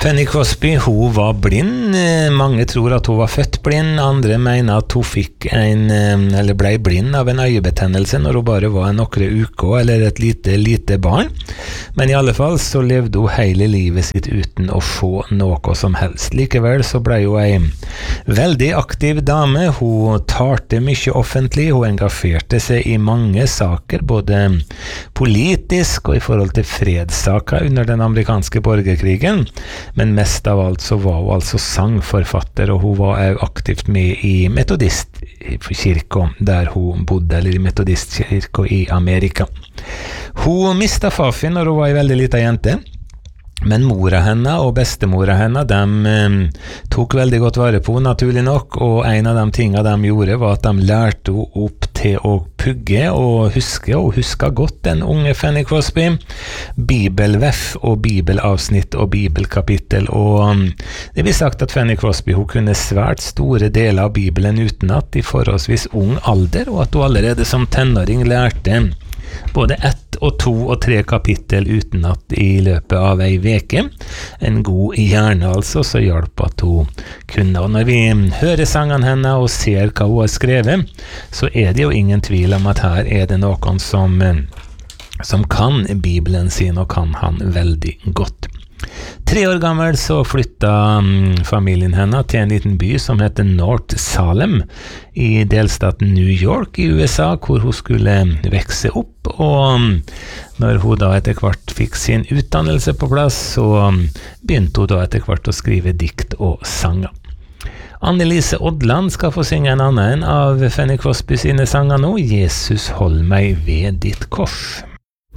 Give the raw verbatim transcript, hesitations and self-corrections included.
Fanny Crosby, hun var blind. Mange tror at hun var født blind, andre mener at hun fikk en, eller ble blind av en øyebetennelse når hun bare var nokre uker eller et lite, lite barn. Men i alle fall så levde hun hele livet sitt uten å få noe som helst. Likevel så ble hun en veldig aktiv dame. Hun talte mye offentlig, hun engasjerte seg i mange saker, både politisk og i forhold til fredssaker under den amerikanske borgerkrigen. Men mest av alt så var hun altså sangforfatter, og hun var også aktivt med i metodistkirka der hun bodde, eller i metodistkirka i Amerika. Hun mistet far sin når hun var en veldig liten jente, men mora henne og bestemora henne, de eh, tok veldig godt vare på henne, naturlig nok, og en av de tingene de gjorde var at de lærte henne opp til å pugge og huske, og huska godt den unge Fanny Crosby, bibelveff og bibelavsnitt og bibelkapittel, og det blir sagt at Fanny Crosby hun kunne svært store deler av Bibelen utenat i forholdsvis ung alder, og at hun allerede som tenåring lærte både ett og to og tre kapittel utenat i løpet av ei veke. En god hjerne altså, så hjalp at hun kunne. Og når vi hører sangene henne og ser hva hun har skrevet, så er det jo ingen tvil om at her er det noen som, som kan Bibelen sin, og kan han veldig godt. Tre år gammel så flytta um, familien henne til en liten by som heter North Salem i delstaten New York i U S A, hvor hun skulle vekse opp, og um, når hun da etter hvert fikk sin utdannelse på plass, så um, begynte hun da etter hvert å skrive dikt og sanger. Annelise Odland skal få synge en annen av Fanny Crosby sine sanger nå, Jesus hold meg ved ditt kors.